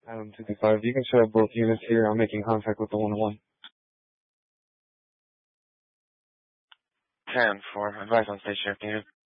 Adam 225, you can show up both units here. I'm making contact with the 101. 10-4, advise on station.